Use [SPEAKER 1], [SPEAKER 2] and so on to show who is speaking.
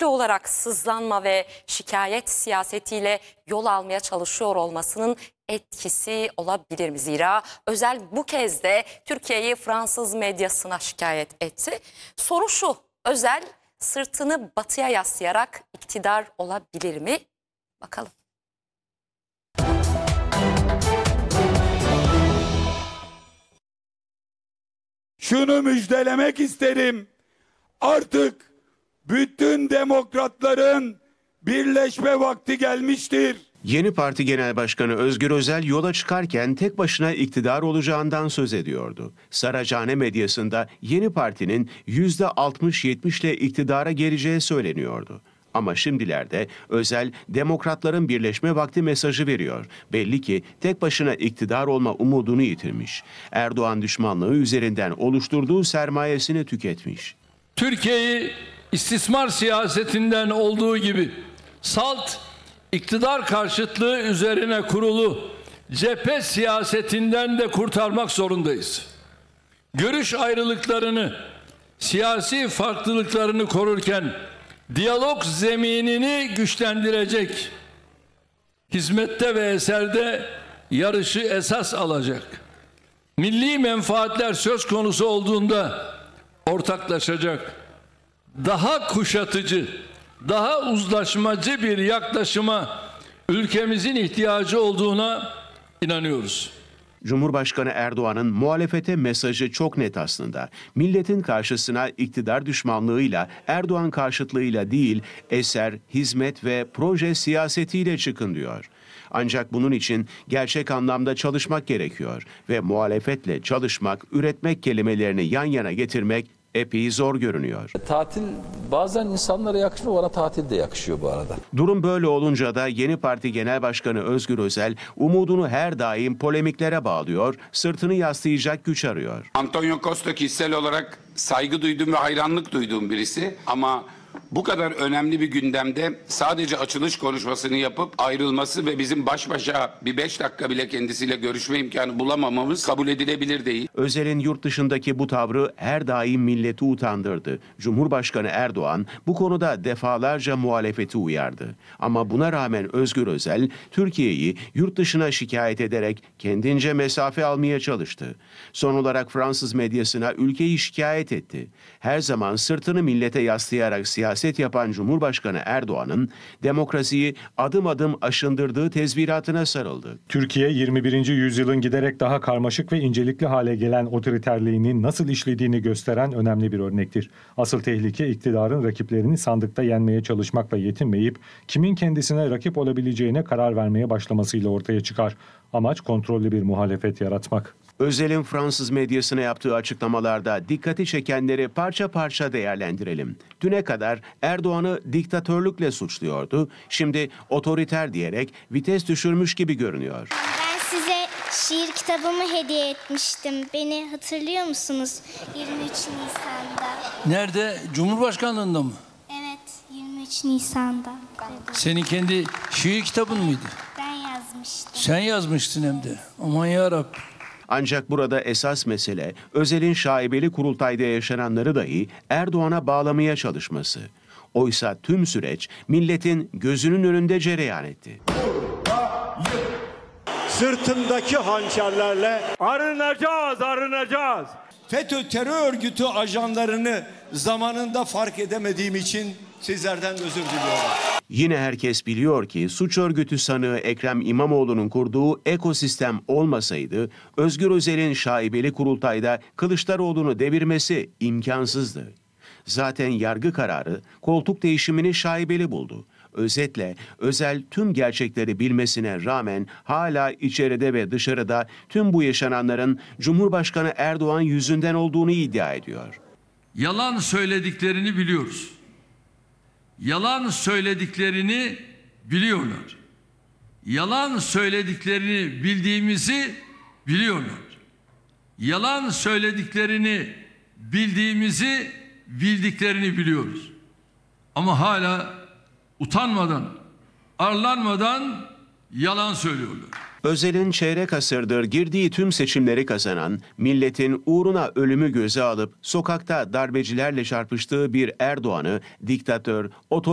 [SPEAKER 1] sürekli olarak sızlanma ve şikayet siyasetiyle yol almaya çalışıyor olmasının etkisi olabilir mi? Zira Özel bu kez de Türkiye'yi Fransız medyasına şikayet etti. Soru şu: Özel sırtını batıya yaslayarak iktidar olabilir mi? Bakalım.
[SPEAKER 2] Şunu müjdelemek isterim. Artık bütün demokratların birleşme vakti gelmiştir.
[SPEAKER 3] Yeni Parti Genel Başkanı Özgür Özel yola çıkarken tek başına iktidar olacağından söz ediyordu. Saraçhane medyasında Yeni Parti'nin %60-70 ile iktidara geleceği söyleniyordu. Ama şimdilerde Özel, demokratların birleşme vakti mesajı veriyor. Belli ki tek başına iktidar olma umudunu yitirmiş. Erdoğan düşmanlığı üzerinden oluşturduğu sermayesini tüketmiş.
[SPEAKER 4] Türkiye'yi istismar siyasetinden olduğu gibi salt iktidar karşıtlığı üzerine kurulu cephe siyasetinden de kurtarmak zorundayız. Görüş ayrılıklarını, siyasi farklılıklarını korurken diyalog zeminini güçlendirecek, hizmette ve eserde yarışı esas alacak, milli menfaatler söz konusu olduğunda ortaklaşacak, daha kuşatıcı, daha uzlaşmacı bir yaklaşıma ülkemizin ihtiyacı olduğuna inanıyoruz.
[SPEAKER 3] Cumhurbaşkanı Erdoğan'ın muhalefete mesajı çok net aslında. Milletin karşısına iktidar düşmanlığıyla, Erdoğan karşıtlığıyla değil, eser, hizmet ve proje siyasetiyle çıkın diyor. Ancak bunun için gerçek anlamda çalışmak gerekiyor ve muhalefetle çalışmak, üretmek kelimelerini yan yana getirmek epey zor görünüyor.
[SPEAKER 5] Tatil bazen insanlara yakışmıyor, bana tatil de yakışıyor bu arada.
[SPEAKER 3] Durum böyle olunca da Yeni Parti Genel Başkanı Özgür Özel umudunu her daim polemiklere bağlıyor, sırtını yaslayacak güç arıyor.
[SPEAKER 6] Antonio Costa kişisel olarak saygı duyduğum ve hayranlık duyduğum birisi ama bu kadar önemli bir gündemde sadece açılış konuşmasını yapıp ayrılması ve bizim baş başa bir 5 dakika bile kendisiyle görüşme imkanı bulamamamız kabul edilebilir değil.
[SPEAKER 3] Özel'in yurt dışındaki bu tavrı her daim milleti utandırdı. Cumhurbaşkanı Erdoğan bu konuda defalarca muhalefeti uyardı. Ama buna rağmen Özgür Özel, Türkiye'yi yurt dışına şikayet ederek kendince mesafe almaya çalıştı. Son olarak Fransız medyasına ülkeyi şikayet etti. Her zaman sırtını millete yaslayarak siyaset yapan Cumhurbaşkanı Erdoğan'ın demokrasiyi adım adım aşındırdığı tezviratına sarıldı.
[SPEAKER 7] Türkiye 21. yüzyılın giderek daha karmaşık ve incelikli hale gelen otoriterliğinin nasıl işlediğini gösteren önemli bir örnektir. Asıl tehlike iktidarın rakiplerini sandıkta yenmeye çalışmakla yetinmeyip kimin kendisine rakip olabileceğine karar vermeye başlamasıyla ortaya çıkar. Amaç kontrollü bir muhalefet yaratmak.
[SPEAKER 3] Özel'in Fransız medyasına yaptığı açıklamalarda dikkati çekenleri parça parça değerlendirelim. Düne kadar Erdoğan'ı diktatörlükle suçluyordu. Şimdi otoriter diyerek vites düşürmüş gibi görünüyor.
[SPEAKER 8] Ben size şiir kitabımı hediye etmiştim. Beni hatırlıyor musunuz? 23 Nisan'da.
[SPEAKER 4] Nerede? Cumhurbaşkanlığında mı?
[SPEAKER 8] Evet, 23 Nisan'da.
[SPEAKER 4] Senin kendi şiir kitabın mıydı?
[SPEAKER 8] Ben yazmıştım.
[SPEAKER 4] Sen yazmıştın hem de. Aman yarabbim.
[SPEAKER 3] Ancak burada esas mesele Özel'in şaibeli kurultayda yaşananları dahi Erdoğan'a bağlamaya çalışması. Oysa tüm süreç milletin gözünün önünde cereyan etti.
[SPEAKER 9] Sırtındaki hançerlerle arınacağız. FETÖ terör örgütü ajanlarını zamanında fark edemediğim için sizlerden özür diliyorum.
[SPEAKER 3] Yine herkes biliyor ki suç örgütü sanığı Ekrem İmamoğlu'nun kurduğu ekosistem olmasaydı Özgür Özel'in şaibeli kurultayda Kılıçdaroğlu'nu devirmesi imkansızdı. Zaten yargı kararı koltuk değişimini şaibeli buldu. Özetle Özel tüm gerçekleri bilmesine rağmen hala içeride ve dışarıda tüm bu yaşananların Cumhurbaşkanı Erdoğan yüzünden olduğunu iddia ediyor.
[SPEAKER 4] Yalan söylediklerini biliyoruz. Yalan söylediklerini biliyorlar. Yalan söylediklerini bildiğimizi biliyorlar. Yalan söylediklerini bildiğimizi bildiklerini biliyoruz. Ama hala utanmadan, arlanmadan yalan söylüyorlar.
[SPEAKER 3] Özel'in çeyrek asırdır girdiği tüm seçimleri kazanan, milletin uğruna ölümü göze alıp sokakta darbecilerle çarpıştığı bir Erdoğan'ı diktatör,